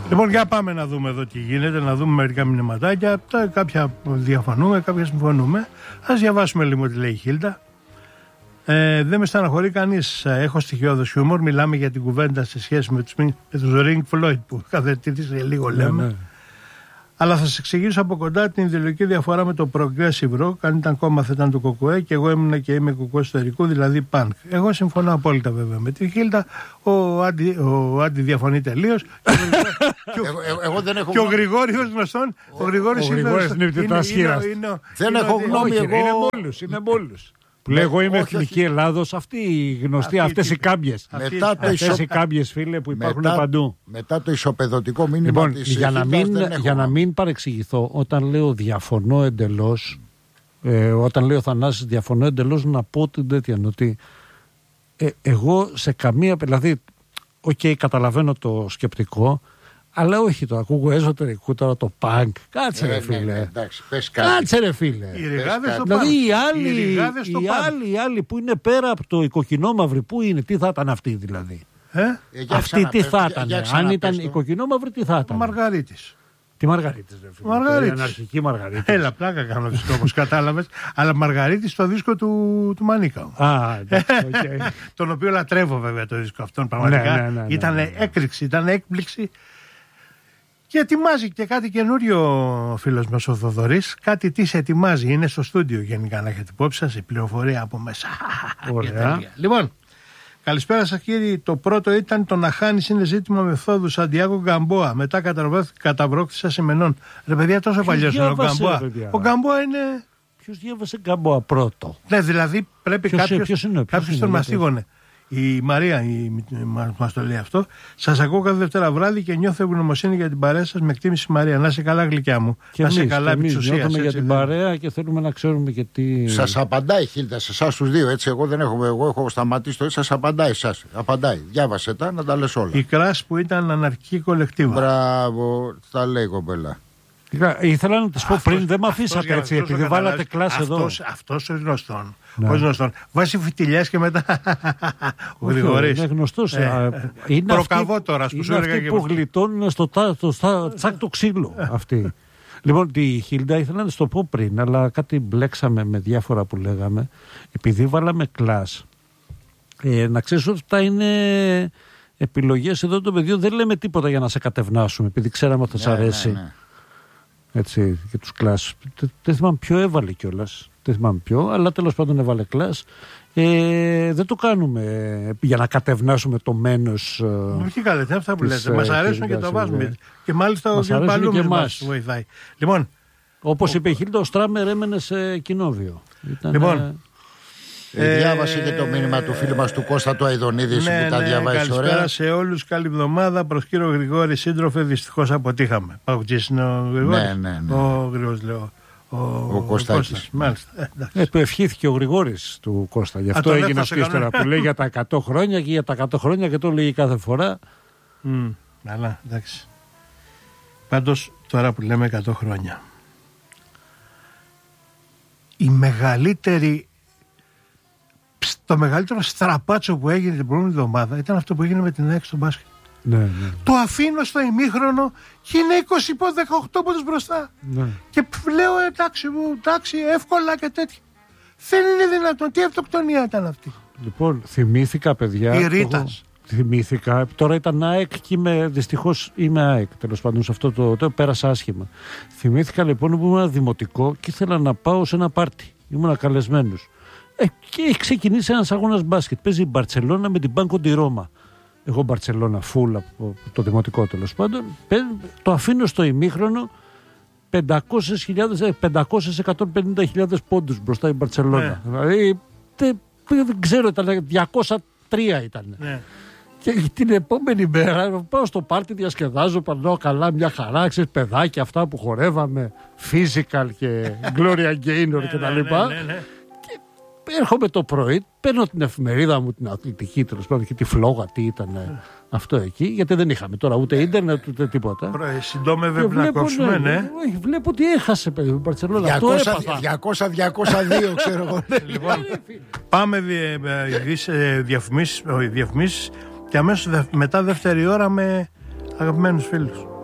Λοιπόν, για πάμε να δούμε εδώ τι γίνεται, να δούμε μερικά μηνυματάκια. Κάποια διαφωνούμε, κάποια συμφωνούμε. Ας διαβάσουμε λίγο τι λέει η Χίλτα. Δεν με στεναχωρεί κανείς. Έχω στοιχειώδες χιούμορ. Μιλάμε για την κουβέντα σε σχέση με τους Ring Floyd που καθετήρησε λίγο, λέμε. Ναι. Αλλά θα σας εξηγήσω από κοντά την ιδεολογική διαφορά με το Progressive Rock. Αν ήταν κόμμα θα ήταν το ΚΚΕ και εγώ ήμουν και είμαι κουκουέ εσωτερικού, δηλαδή punk. Εγώ συμφωνώ απόλυτα βέβαια με τη Χίλτα. Ο Άντι διαφωνεί τελείως. Και ο Γρηγόριος γνωστόν. Ο Γρηγόρης είναι δεν έχω γνώμη. Είναι μόλους. Που λέω εγώ είμαι Εθνική Ελλάδος, αυτή η γνωστή, αυτές οι κάμπιες. Αυτές οι κάμπιες, φίλε, που υπάρχουν παντού. Μετά το ισοπεδωτικό μήνυμα λοιπόν, της για να μην παρεξηγηθώ, όταν λέω διαφωνώ εντελώς, όταν λέω Θανάσης διαφωνώ εντελώς, να πω την τέτοια, ότι εγώ σε καμία, δηλαδή, καταλαβαίνω το σκεπτικό, αλλά όχι το ακούγω εσωτερικού τώρα το πανκ. Κάτσε ρε φίλε. Εντάξει, κάτσε ρε φίλε. Δηλαδή οι άλλοι που είναι πέρα από το οικοκοινόμαυρη, πού είναι, τι θα ήταν αυτοί δηλαδή. Αυτοί τι θα ήταν. Αν ήταν οικοκοινόμαυρη, τι θα ήταν. Ο Μαργαρίτης. Τι Μαργαρίτης ρε φίλε. Μαργαρίτης. Η αναρχική Μαργαρίτης. Έλα, πλάκα κάνω όπως κατάλαβες. Αλλά Μαργαρίτης στο δίσκο του Μανίκα. Τον οποίο λατρεύω βέβαια το δίσκο αυτόν πραγματικά. Ήταν έκρηξη, ήταν έκπληξη. Και ετοιμάζει και κάτι καινούριο ο φίλος μας ο Θοδωρής. Κάτι τι σε ετοιμάζει. Είναι στο στούντιο γενικά να έχετε υπόψη σας. Η πληροφορία από μέσα. Ωραία. Λοιπόν, καλησπέρα σας κύριοι. Το πρώτο ήταν το να χάνεις είναι ζήτημα μεθόδου Σαντιάγο Γκαμπόα. Μετά καταβρόχθησα σημενών. Ρε παιδιά, τόσο παλιός είναι ο Γκαμπόα. Ο Γκαμπόα είναι. Ποιος διάβασε Γκαμπόα πρώτο. Ναι, δηλαδή πρέπει κάποιος τον μαστίγωνε. Η Μαρία μας το λέει αυτό. Σας ακούω κάθε Δευτέρα βράδυ και νιώθω ευγνωμοσύνη για την παρέα σας. Με εκτίμηση Μαρία. Να είσαι καλά, γλυκιά μου. Και να είσαι καλά, επί της ουσίας. Νιώθουμε για την παρέα και θέλουμε να ξέρουμε και τι. Σας απαντάει η Χίλτα σε εσάς τους δύο. Έτσι, εγώ έχω σταματήσει το έτσι. Σας απαντάει εσάς. Απαντάει. Διάβασε τα να τα λες όλα. Η Κράς που ήταν αναρχική κολεκτίβα. Μπράβο, τα λέει η κοπέλα. Ήθελα να τη πω πριν, δεν με αφήσατε έτσι, επειδή βάλατε κλάση εδώ. Αυτός ο γνωστόν. Ο γνωστόν. Βάζει φιτιλιές και μετά. Ο Γρηγορής. Είναι γνωστός. Προκαβώ τώρα που σου έλεγα. Αυτοί που γλιτώνουν στο τσάκ το ξύλο. Αυτή. Λοιπόν, τη Χίλντα ήθελα να της το πω πριν, αλλά κάτι μπλέξαμε με διάφορα που λέγαμε. Επειδή βάλαμε κλάς, να ξέρεις ότι αυτά είναι επιλογές εδώ των παιδιών. Δεν λέμε τίποτα για να σε κατευνάσουμε, επειδή ξέραμε ότι θα σ' αρέσει. Έτσι, και τους κλάς. Δεν θυμάμαι ποιο έβαλε κιόλας. Δεν θυμάμαι ποιο, αλλά τέλος πάντων έβαλε κλάς. Δεν το κάνουμε για να κατευνάσουμε το μένος. Όχι καλά, δεν αυτά που λέτε. Μας αρέσουν και το βάζουμε. Και μάλιστα ο Παλούμης μας βοηθάει. Λοιπόν, όπως είπε η Χίλτα, ο Στράμερ έμενε σε κοινόβιο. Λοιπόν, διάβασε και το μήνυμα του φίλου μας του Κώστα του Αηδονίδη που τα διαβάζει ωραία. Καλησπέρα σε όλους, καλή εβδομάδα. Προς κύριο Γρηγόρη σύντροφε, δυστυχώς αποτύχαμε. Παουτζής είναι ο Γρηγόρης. Ναι. Ο Γρηγόρης λέω. Ο Κωστάκης. Μάλιστα. Του ευχήθηκε ο Γρηγόρης του Κώστα. Γι' αυτό έγινε αυτή η ιστορία που λέει για τα 100 χρόνια και για τα 100 χρόνια και το λέει κάθε φορά. Αλλά εντάξει. Πάντως τώρα που λέμε 100 χρόνια, η μεγαλύτερη. Το μεγαλύτερο στραπάτσο που έγινε την προηγούμενη εβδομάδα ήταν αυτό που έγινε με την ΑΕΚ στο μπάσκετ. Ναι. Το αφήνω στο ημίχρονο και είναι 18 πόντους μπροστά. Ναι. Και λέω εντάξει, εύκολα και τέτοια. Δεν είναι δυνατόν. Τι αυτοκτονία ήταν αυτή. Λοιπόν, θυμήθηκα παιδιά. Η Ρίτας. Θυμήθηκα. Τώρα ήταν ΑΕΚ και δυστυχώς είμαι ΑΕΚ. Τέλος πάντων, σε αυτό το πέρασα άσχημα. Θυμήθηκα λοιπόν που ήμουν δημοτικό και ήθελα να πάω σε ένα πάρτι. Ήμουν καλεσμένος. Και έχει ξεκινήσει ένας αγώνας μπάσκετ. Παίζει η Μπαρτσελώνα με την Μπάνκο ντι Ρώμα. Εγώ Μπαρτσελώνα φουλ από το δημοτικό τέλος πάντων. Το αφήνω στο ημίχρονο 500.000 πόντους μπροστά η Μπαρτσελώνα. Δηλαδή δεν ξέρω, ήταν 203 ήταν. Και την επόμενη μέρα πάω στο πάρτι, διασκεδάζω, περνάω καλά, μια χαρά, ξέρεις, παιδάκια αυτά που χορεύαμε, physical και Gloria Gaynor κτλ. Έρχομαι το πρωί, παίρνω την εφημερίδα μου, την αθλητική τέλος πάντων και τη φλόγα, τι ήταν αυτό εκεί, γιατί δεν είχαμε τώρα ούτε ίντερνετ ούτε τίποτα. Συντόμευε να κόψουμε, ναι. Βλέπω ότι έχασε παιδί η Μπαρτσελώνα. 200-202 ξέρω εγώ. Λοιπόν, πάμε διαφημίσεις και αμέσως μετά δεύτερη ώρα με αγαπημένους φίλους.